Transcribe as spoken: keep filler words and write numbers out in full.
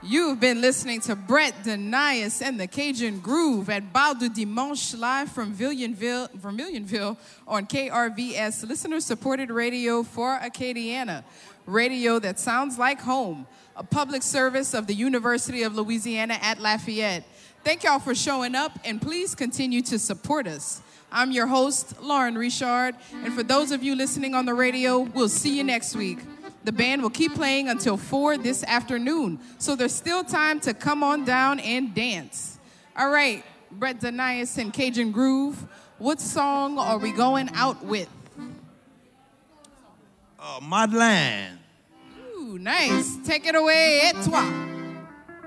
You've been listening to Brett Denias and the Cajun Groove at Bal du Dimanche live from Villianville, Vermilionville on K R V S, listener-supported radio for Acadiana. Radio that sounds like home. A public service of the University of Louisiana at Lafayette. Thank y'all for showing up, and please continue to support us. I'm your host, Lauren Richard, and for those of you listening on the radio, we'll see you next week. The band will keep playing until four this afternoon, so there's still time to come on down and dance. All right, Brett Denias and Cajun Groove, what song are we going out with? Uh, Madeleine. Ooh, nice. Take it away, et toi.